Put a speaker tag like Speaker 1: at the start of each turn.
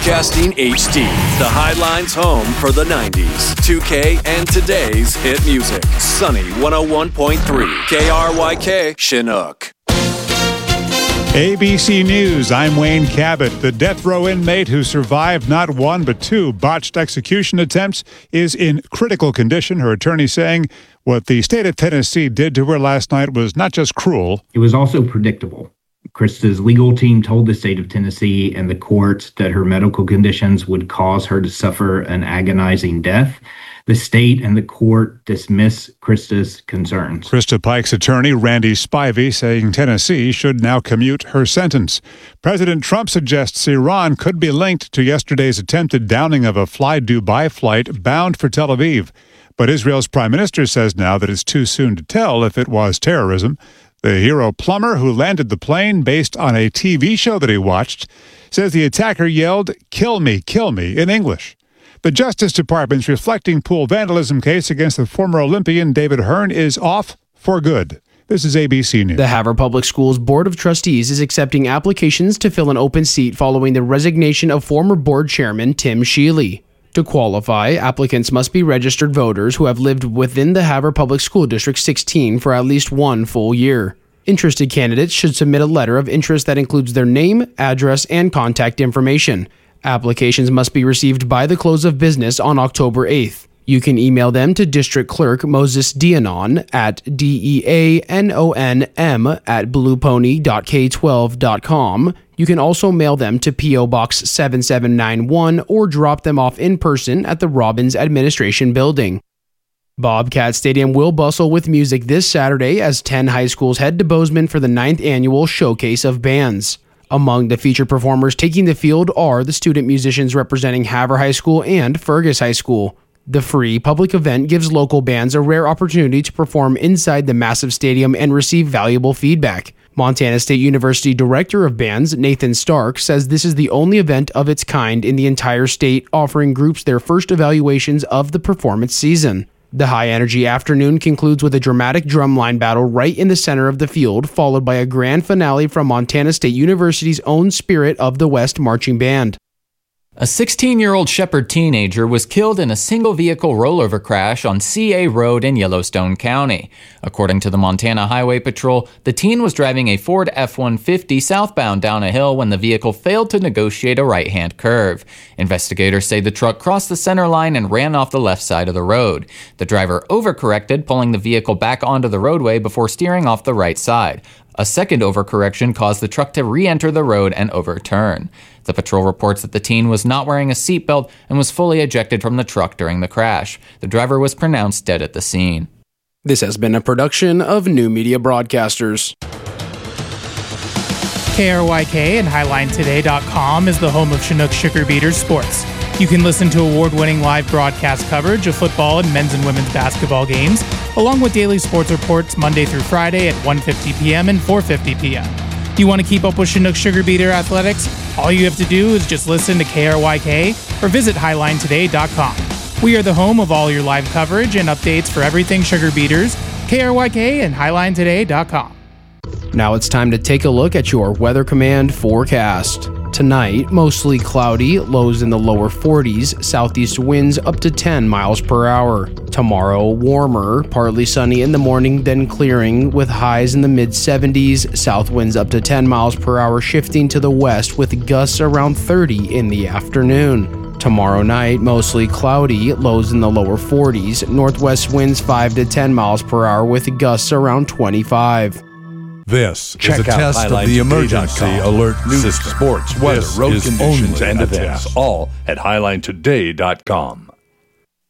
Speaker 1: Broadcasting HD, the Highlines home for the 90s, 2K, and today's hit music. Sunny 101.3, KRYK, Chinook.
Speaker 2: ABC News, I'm Wayne Cabot. The death row inmate who survived not one but two botched execution attempts is in critical condition. Her attorney saying what the state of Tennessee did to her last night was not just cruel.
Speaker 3: It was also predictable. Krista's legal team told the state of Tennessee and the courts that her medical conditions would cause her to suffer an agonizing death. The state and the court dismiss Krista's concerns.
Speaker 2: Krista Pike's attorney, Randy Spivey, saying Tennessee should now commute her sentence. President Trump suggests Iran could be linked to yesterday's attempted downing of a Fly Dubai flight bound for Tel Aviv. But Israel's prime minister says now that it's too soon to tell if it was terrorism. The hero plumber who landed the plane based on a TV show that he watched says the attacker yelled, "Kill me," in English. The Justice Department's reflecting pool vandalism case against the former Olympian David Hearn is off for good. This is ABC News.
Speaker 4: The Havre Public Schools Board of Trustees is accepting applications to fill an open seat following the resignation of former board chairman Tim Shealy. To qualify, applicants must be registered voters who have lived within the Havre Public School District 16 for at least one full year. Interested candidates should submit a letter of interest that includes their name, address, and contact information. Applications must be received by the close of business on October 8th. You can email them to District Clerk Moses Dianon at deanonm@bluepony.k12.com. You can also mail them to P.O. Box 7791 or drop them off in person at the Robbins Administration Building. Bobcat Stadium will bustle with music this Saturday as 10 high schools head to Bozeman for the 9th annual Showcase of Bands. Among the featured performers taking the field are the student musicians representing Havre High School and Fergus High School. The free public event gives local bands a rare opportunity to perform inside the massive stadium and receive valuable feedback. Montana State University Director of Bands, Nathan Stark, says this is the only event of its kind in the entire state, offering groups their first evaluations of the performance season. The high-energy afternoon concludes with a dramatic drumline battle right in the center of the field, followed by a grand finale from Montana State University's own Spirit of the West marching band.
Speaker 5: A 16-year-old Shepherd teenager was killed in a single-vehicle rollover crash on CA Road in Yellowstone County. According to the Montana Highway Patrol, the teen was driving a Ford F-150 southbound down a hill when the vehicle failed to negotiate a right-hand curve. Investigators say the truck crossed the center line and ran off the left side of the road. The driver overcorrected, pulling the vehicle back onto the roadway before steering off the right side. A second overcorrection caused the truck to re-enter the road and overturn. The patrol reports that the teen was not wearing a seatbelt and was fully ejected from the truck during the crash. The driver was pronounced dead at the scene.
Speaker 4: This has been a production of New Media Broadcasters.
Speaker 6: KRYK and HighlineToday.com is the home of Chinook Sugar Beaters Sports. You can listen to award-winning live broadcast coverage of football and men's and women's basketball games, along with daily sports reports Monday through Friday at 1:50 p.m. and 4:50 p.m. You want to keep up with Chinook Sugar Beater athletics? All you have to do is just listen to KRYK or visit HighlineToday.com. We are the home of all your live coverage and updates for everything Sugar Beaters, KRYK and HighlineToday.com.
Speaker 4: Now it's time to take a look at your Weather Command forecast. Tonight, mostly cloudy, lows in the lower 40s, southeast winds up to 10 miles per hour. Tomorrow, warmer, partly sunny in the morning, then clearing with highs in the mid-70s, south winds up to 10 miles per hour, shifting to the west with gusts around 30 in the afternoon. Tomorrow night, mostly cloudy, lows in the lower 40s, northwest winds 5 to 10 miles per hour with gusts around 25.
Speaker 7: This is a test of the emergency alert system. Sports, weather, road conditions, and events, all at HighlineToday.com.